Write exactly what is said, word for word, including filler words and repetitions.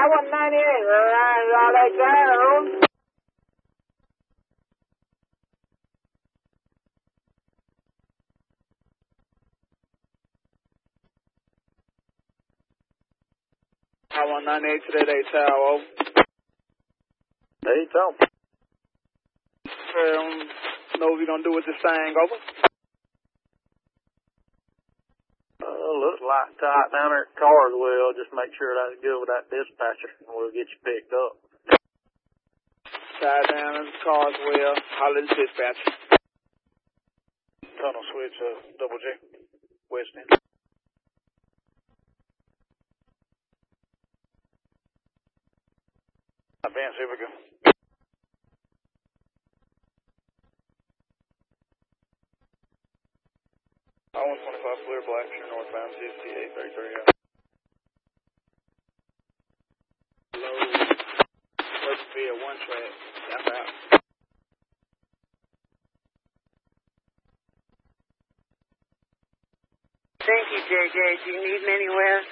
I one ninety-eight, uh, like that. I one ninety-eight to that eight tower. Hey, Tom. Um, know what we gonna do with this thing, over? Uh, looks like tight down there at Carswell. Just make sure that's good with that dispatcher, and we'll get you picked up. Tied down in Carswell. Holler the dispatcher. Tunnel switch, uh, double J. West End. Advance, here we go. I one twenty-five clear, Blackshear, northbound, C S T eight thirty-three. Low. First via one track. That's out. Thank you, J J. Do you need me anywhere?